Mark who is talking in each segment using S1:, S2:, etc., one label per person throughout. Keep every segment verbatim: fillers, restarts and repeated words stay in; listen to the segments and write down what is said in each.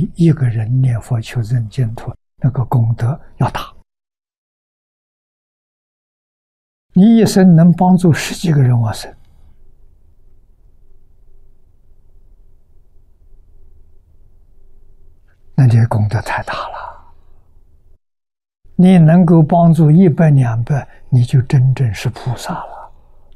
S1: 比一个人念佛求生净土那个功德要大。你一生能帮助十几个人往生，那这功德太大了。你能够帮助一百两百，你就真正是菩萨了。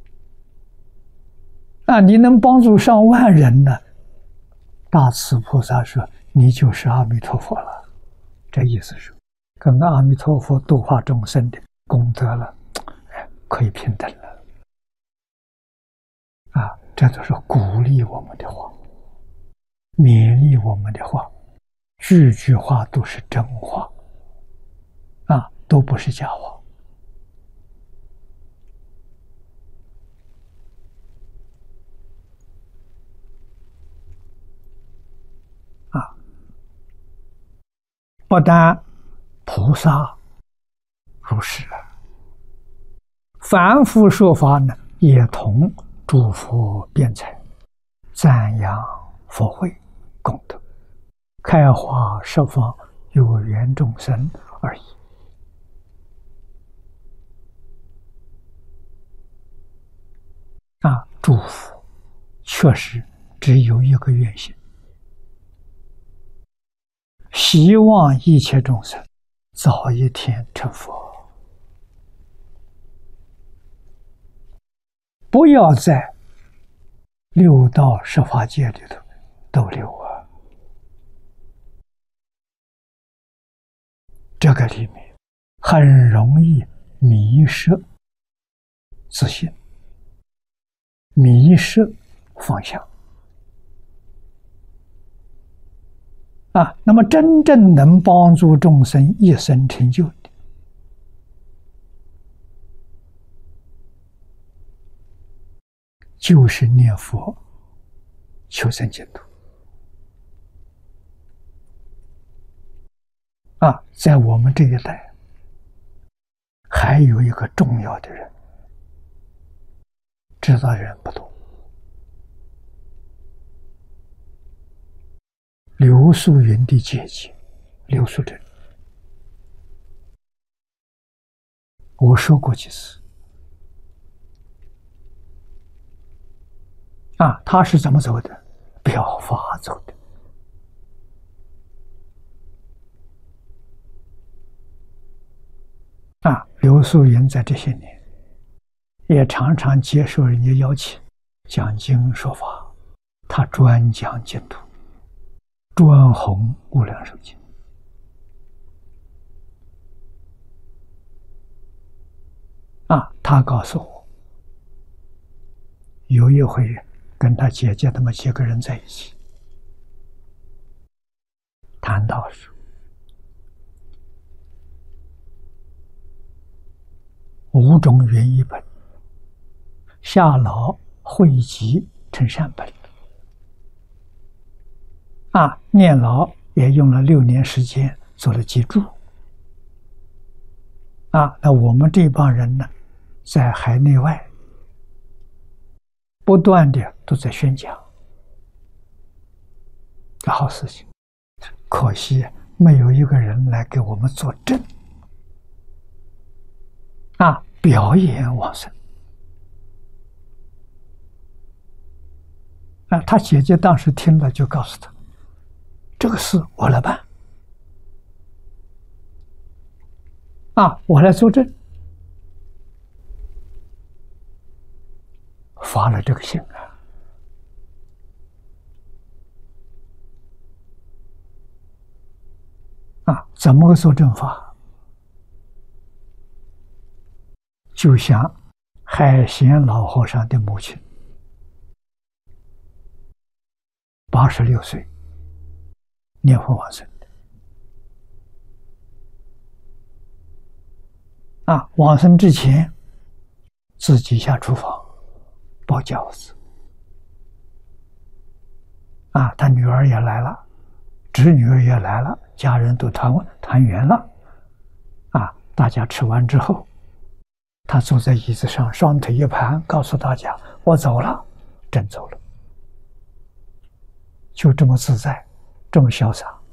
S1: 啊，你能帮助上万人呢？大慈菩萨说：“你就是阿弥陀佛了。”这意思是，跟阿弥陀佛度化众生的功德了，哎，可以平等了。啊，这都是鼓励我们的话，勉励我们的话，句句话都是真话，啊，都不是假话。啊，不但菩萨如是，凡夫说法呢，也同诸佛辩才，赞扬佛慧功德，开化十方有缘众生而已。啊，祝福确实只有一个愿心，希望一切众生早一天成佛，不要在六道十法界里头逗留啊！这个里面很容易迷失自信，迷失方向啊。那么真正能帮助众生一生成就的，就是念佛求生净土啊。在我们这一代还有一个重要的人，知道的人不多。刘素云的姐姐刘素珍，我说过几次啊，他是怎么走的？表法走的。啊，刘素云在这些年也常常接受人家邀请讲经说法，他专讲净土，专弘无量寿经。啊，他告诉我，有一回跟他姐姐他们几个人在一起谈到说，五种原一本，下老汇集成善本。啊，念老也用了六年时间做了记注。啊，那我们这帮人呢，在海内外不断的都在宣讲这好事情，可惜没有一个人来给我们作证。啊，表演往生。啊，他姐姐当时听了就告诉他，这个事我来办。啊，我来作证。发了这个信啊。啊，怎么个作证法？就像海贤老和尚的母亲，八十六岁念佛往生的。啊，往生之前自己下厨房包饺子。啊，他女儿也来了，侄女儿也来了，家人都团团圆了。啊，大家吃完之后，他坐在椅子上，双腿一盘，告诉大家：“我走了，真走了。”就这么自在，这么潇洒。